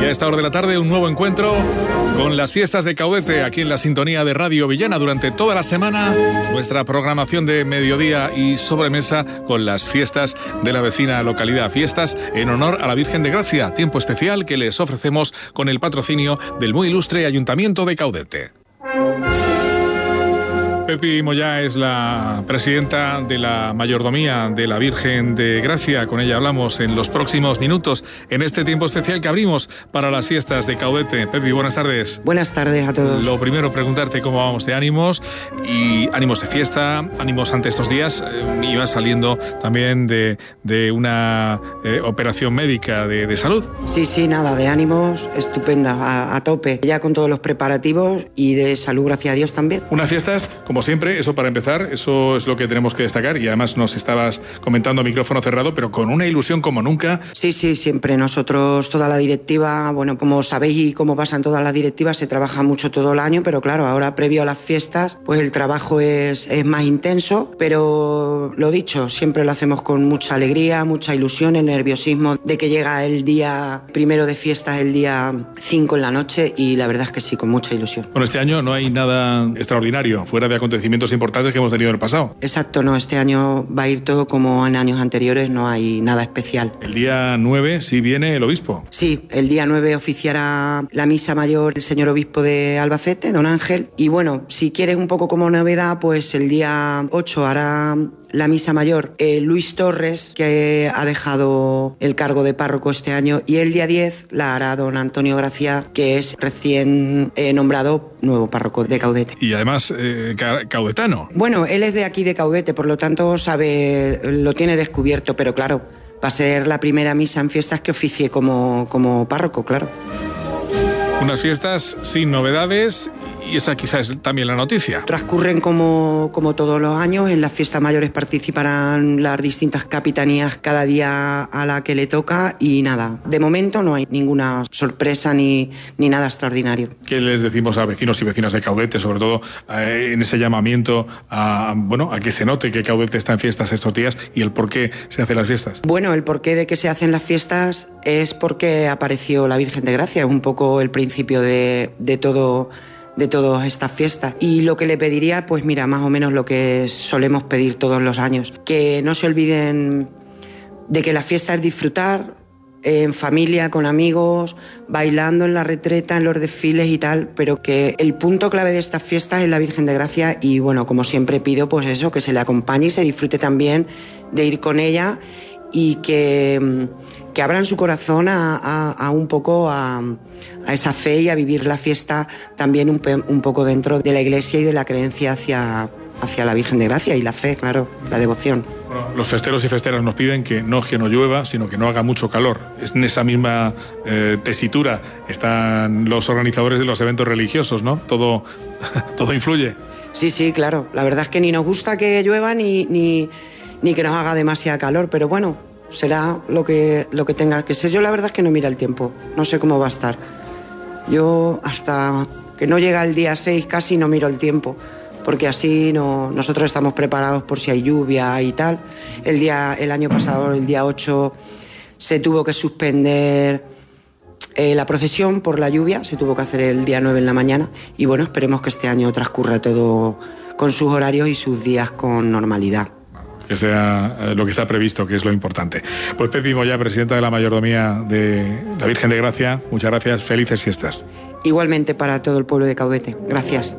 a esta hora de la tarde, un nuevo encuentro con las fiestas de Caudete, aquí en la sintonía de Radio Villena. Durante toda la semana, nuestra programación de mediodía y sobremesa con las fiestas de la vecina localidad. Fiestas en honor a la Virgen de Gracia. Tiempo especial que les ofrecemos con el patrocinio del muy ilustre Ayuntamiento de Caudete. Pepi Moyá es la presidenta de la Mayordomía de la Virgen de Gracia. Con ella hablamos en los próximos minutos, en este tiempo especial que abrimos para las fiestas de Caudete. Pepi, buenas tardes. Buenas tardes a todos. Lo primero, preguntarte cómo vamos de ánimos, y ánimos de fiesta, ánimos ante estos días. Ibas saliendo también de una operación médica de salud. Sí, nada, de ánimos, estupenda, a tope. Ya con todos los preparativos y de salud, gracias a Dios también. Unas fiestas, como siempre, eso para empezar, eso es lo que tenemos que destacar, y además nos estabas comentando a micrófono cerrado, pero con una ilusión como nunca. Sí, siempre nosotros, toda la directiva, bueno, como sabéis y como pasan todas las directivas, se trabaja mucho todo el año, pero claro, ahora previo a las fiestas, pues el trabajo es más intenso, pero lo dicho, siempre lo hacemos con mucha alegría, mucha ilusión, el nerviosismo de que llega el día primero de fiestas, el día 5 en la noche, y la verdad es que sí, con mucha ilusión. Bueno, este año no hay nada extraordinario, fuera de acontecimientos importantes que hemos tenido en el pasado. Exacto, no, este año va a ir todo como en años anteriores, no hay nada especial. El día 9 sí viene el obispo. Sí, el día 9 oficiará la misa mayor el señor obispo de Albacete, don Ángel, y bueno, si quieres un poco como novedad, pues el día 8 hará la misa mayor Luis Torres, que ha dejado el cargo de párroco este año, y el día 10 la hará don Antonio Gracia, que es recién nombrado nuevo párroco de Caudete. Y además caudetano. Bueno, él es de aquí de Caudete, por lo tanto sabe, lo tiene descubierto, pero claro, va a ser la primera misa en fiestas que oficie como párroco, claro. Unas fiestas sin novedades, y esa quizás es también la noticia. Transcurren como todos los años. En las fiestas mayores participarán las distintas capitanías cada día a la que le toca, y nada, de momento no hay ninguna sorpresa ni nada extraordinario. ¿Qué les decimos a vecinos y vecinas de Caudete, sobre todo en ese llamamiento a que se note que Caudete está en fiestas estos días, y el por qué se hacen las fiestas? Bueno, el porqué de que se hacen las fiestas es porque apareció la Virgen de Gracia, es un poco el principio de todas estas fiestas. Y lo que le pediría, pues mira, más o menos lo que solemos pedir todos los años, que no se olviden de que la fiesta es disfrutar en familia, con amigos, bailando en la retreta, en los desfiles y tal, pero que el punto clave de estas fiestas es la Virgen de Gracia, y bueno, como siempre pido, pues eso, que se le acompañe y se disfrute también de ir con ella, y que abran su corazón a un poco a esa fe, y a vivir la fiesta también un poco dentro de la Iglesia y de la creencia hacia la Virgen de Gracia, y la fe, claro, la devoción. Bueno, los festeros y festeras nos piden que no llueva, sino que no haga mucho calor. En esa misma tesitura están los organizadores de los eventos religiosos, ¿no? Todo influye. Sí, claro. La verdad es que ni nos gusta que llueva ni que nos haga demasiada calor, pero bueno, será lo que tenga que ser. Yo la verdad es que no miro el tiempo, no sé cómo va a estar. Yo hasta que no llega el día 6 casi no miro el tiempo, porque así nosotros estamos preparados por si hay lluvia y tal. El año pasado, el día 8, se tuvo que suspender la procesión por la lluvia, se tuvo que hacer el día 9 en la mañana, y bueno, esperemos que este año transcurra todo con sus horarios y sus días con normalidad. Que sea lo que está previsto, que es lo importante. Pues Pepi Moyá, presidenta de la Mayordomía de la Virgen de Gracia, muchas gracias, felices fiestas. Igualmente para todo el pueblo de Caudete, gracias.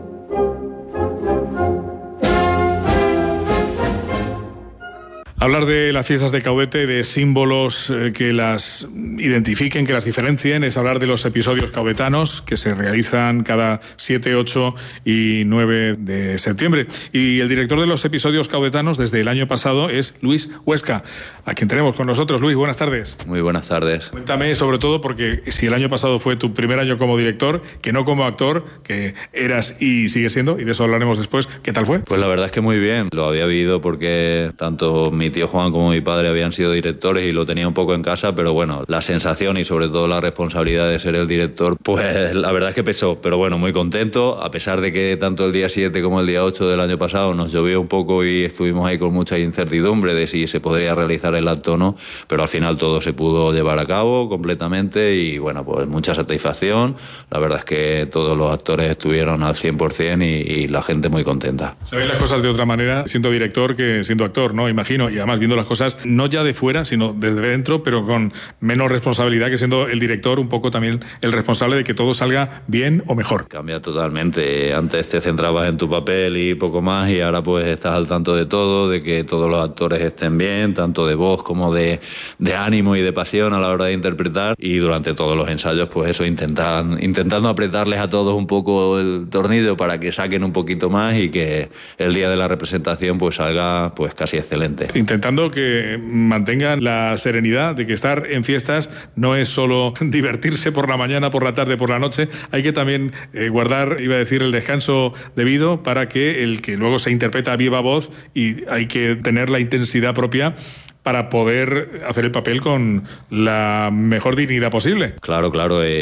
Hablar de las fiestas de Caudete, de símbolos que las identifiquen, que las diferencien, es hablar de los episodios caudetanos que se realizan cada 7, 8 y 9 de septiembre. Y el director de los episodios caudetanos desde el año pasado es Luis Huesca, a quien tenemos con nosotros. Luis, buenas tardes. Muy buenas tardes. Cuéntame, sobre todo, porque si el año pasado fue tu primer año como director, que no como actor, que eras y sigues siendo, y de eso hablaremos después, ¿qué tal fue? Pues la verdad es que muy bien. Lo había vivido porque tanto mi mi tío Juan como mi padre habían sido directores y lo tenía un poco en casa, pero bueno, la sensación y sobre todo la responsabilidad de ser el director, pues la verdad es que pesó, pero bueno, muy contento, a pesar de que tanto el día 7 como el día 8 del año pasado nos llovió un poco y estuvimos ahí con mucha incertidumbre de si se podría realizar el acto o no, pero al final todo se pudo llevar a cabo completamente y bueno, pues mucha satisfacción. La verdad es que todos los actores estuvieron al 100% y la gente muy contenta. Sabéis las cosas de otra manera siendo director que siendo actor, ¿no? Imagino, y además viendo las cosas no ya de fuera, sino desde dentro, pero con menos responsabilidad que siendo el director un poco también el responsable de que todo salga bien o mejor. Cambia totalmente. Antes te centrabas en tu papel y poco más y ahora pues estás al tanto de todo, de que todos los actores estén bien, tanto de voz como de ánimo y de pasión a la hora de interpretar, y durante todos los ensayos pues eso, intentando apretarles a todos un poco el tornillo para que saquen un poquito más y que el día de la representación pues salga pues casi excelente. Intentando que mantengan la serenidad de que estar en fiestas no es solo divertirse por la mañana, por la tarde, por la noche, hay que también guardar, iba a decir, el descanso debido para que el que luego se interpreta a viva voz, y hay que tener la intensidad propia para poder hacer el papel con la mejor dignidad posible. Claro.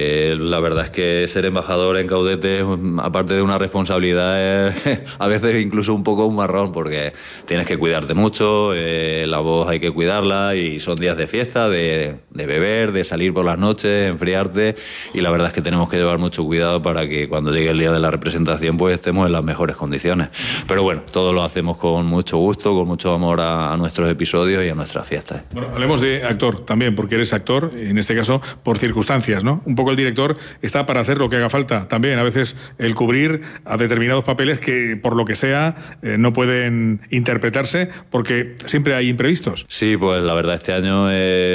La verdad es que ser embajador en Caudete, aparte de una responsabilidad, es a veces incluso un poco un marrón, porque tienes que cuidarte mucho, la voz hay que cuidarla, y son días de fiesta, de beber, de salir por las noches, enfriarte, y la verdad es que tenemos que llevar mucho cuidado para que cuando llegue el día de la representación pues estemos en las mejores condiciones. Pero bueno, todo lo hacemos con mucho gusto, con mucho amor a nuestros episodios y a nuestras fiestas. Bueno, hablemos de actor también, porque eres actor, en este caso por circunstancias, ¿no? Un poco el director está para hacer lo que haga falta también, a veces el cubrir a determinados papeles que por lo que sea no pueden interpretarse porque siempre hay imprevistos. Sí, pues la verdad este año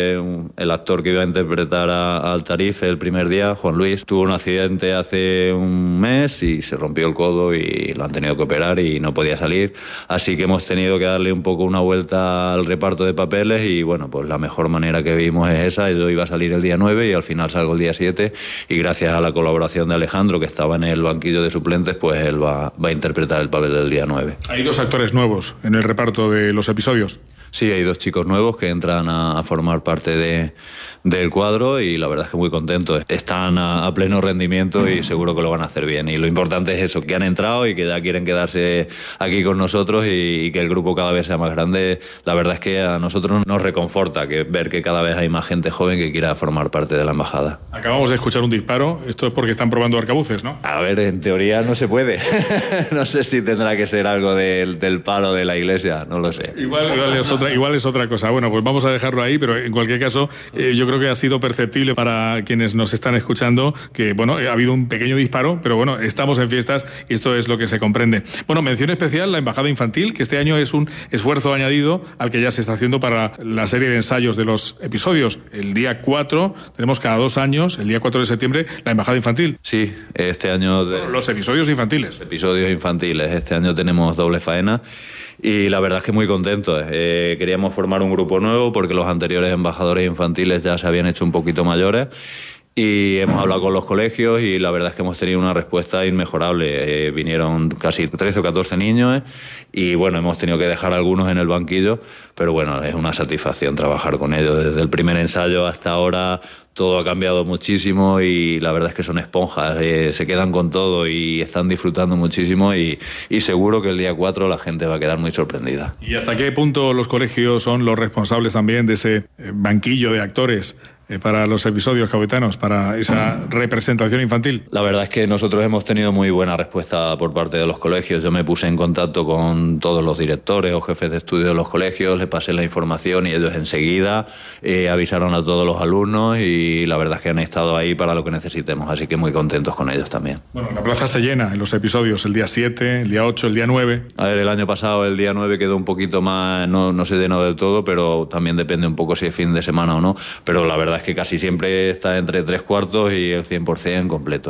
el actor que iba a interpretar al Tarif el primer día, Juan Luis, tuvo un accidente hace un mes y se rompió el codo y lo han tenido que operar y no podía salir, así que hemos tenido que darle un poco una vuelta al reparto de papeles y bueno, pues la mejor manera que vimos es esa. Yo iba a salir el día 9 y al final salgo el día 7 y gracias a la colaboración de Alejandro, que estaba en el banquillo de suplentes, pues él va a interpretar el papel del día 9. Hay 2 actores nuevos en el reparto de los episodios. Sí, hay 2 chicos nuevos que entran a formar parte del cuadro y la verdad es que muy contentos. Están a pleno rendimiento y seguro que lo van a hacer bien. Y lo importante es eso, que han entrado y que ya quieren quedarse aquí con nosotros y que el grupo cada vez sea más grande. La verdad es que a nosotros nos reconforta ver que cada vez hay más gente joven que quiera formar parte de la embajada. Acabamos de escuchar un disparo. Esto es porque están probando arcabuces, ¿no? A ver, en teoría no se puede. No sé si tendrá que ser algo del palo de la iglesia, no lo sé. Igual es otra cosa. Bueno, pues vamos a dejarlo ahí, pero en cualquier caso yo creo que ha sido perceptible para quienes nos están escuchando que, bueno, ha habido un pequeño disparo, pero bueno, estamos en fiestas y esto es lo que se comprende. Bueno, mención especial la Embajada Infantil, que este año es un esfuerzo añadido al que ya se está haciendo para la serie de ensayos de los episodios. El día 4, tenemos cada 2 años, el día 4 de septiembre, la Embajada Infantil. Sí, este año... Los episodios infantiles. Episodios infantiles. Este año tenemos doble faena. Y la verdad es que muy contentos. Queríamos formar un grupo nuevo porque los anteriores embajadores infantiles ya se habían hecho un poquito mayores y hemos hablado con los colegios y la verdad es que hemos tenido una respuesta inmejorable. Vinieron casi 13 o 14 niños y bueno, hemos tenido que dejar algunos en el banquillo, pero bueno, es una satisfacción trabajar con ellos. Desde el primer ensayo hasta ahora todo ha cambiado muchísimo y la verdad es que son esponjas, se quedan con todo y están disfrutando muchísimo y seguro que el día 4 la gente va a quedar muy sorprendida. ¿Y hasta qué punto los colegios son los responsables también de ese banquillo de actores para los episodios caudetanos, para esa representación infantil? La verdad es que nosotros hemos tenido muy buena respuesta por parte de los colegios. Yo me puse en contacto con todos los directores o jefes de estudio de los colegios, les pasé la información y ellos enseguida avisaron a todos los alumnos y la verdad es que han estado ahí para lo que necesitemos, así que muy contentos con ellos también. Bueno, la plaza se llena en los episodios, el día 7, el día 8, el día 9. A ver, el año pasado el día 9 quedó un poquito más, no se llenó del todo, pero también depende un poco si es fin de semana o no, pero la verdad es que casi siempre está entre 3/4 y el 100% completo.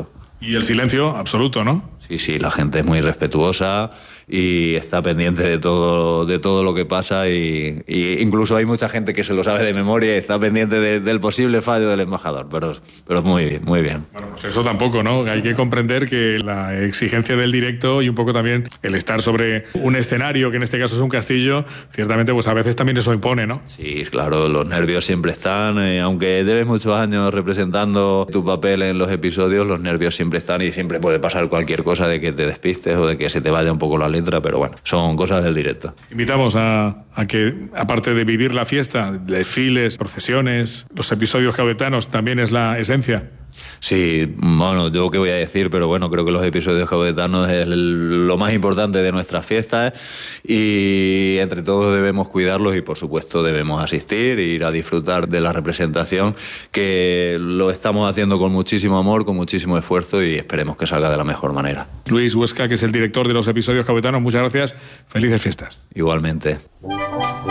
Y el silencio absoluto, ¿no? Sí, la gente es muy respetuosa y está pendiente de todo lo que pasa y incluso hay mucha gente que se lo sabe de memoria y está pendiente del posible fallo del embajador, pero muy bien, muy bien. Bueno, pues eso tampoco, ¿no? Hay que comprender que la exigencia del directo y un poco también el estar sobre un escenario, que en este caso es un castillo, ciertamente pues a veces también eso impone, ¿no? Sí, claro, los nervios siempre están, aunque lleves muchos años representando tu papel en los episodios, los nervios siempre están y siempre puede pasar cualquier cosa de que te despistes o de que se te vaya un poco la letra, pero bueno, son cosas del directo. Invitamos a que, aparte de vivir la fiesta, desfiles, procesiones, los episodios caudetanos, también es la esencia. Sí, bueno, yo qué voy a decir, pero bueno, creo que los episodios caudetanos es lo más importante de nuestras fiestas y entre todos debemos cuidarlos y por supuesto debemos asistir e ir a disfrutar de la representación, que lo estamos haciendo con muchísimo amor, con muchísimo esfuerzo y esperemos que salga de la mejor manera. Luis Huesca, que es el director de los episodios caudetanos, muchas gracias, felices fiestas. Igualmente.